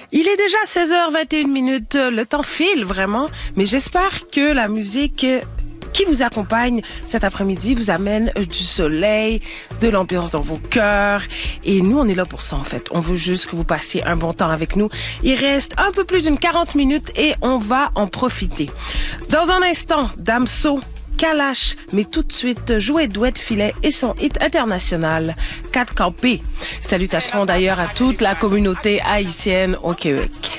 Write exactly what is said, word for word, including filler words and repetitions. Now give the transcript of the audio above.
Il est déjà seize heures vingt et une minutes. Le temps file vraiment, mais j'espère que la musique qui vous accompagne cet après-midi vous amène du soleil, de l'ambiance dans vos cœurs. Et nous, on est là pour ça, en fait. On veut juste que vous passiez un bon temps avec nous. Il reste un peu plus d'une quarante minutes et on va en profiter. Dans un instant, Damso, Kalash, mais tout de suite, Jouet Douette Filet et son hit international, quatre Campé. Salutations d'ailleurs à toute la communauté haïtienne au Québec.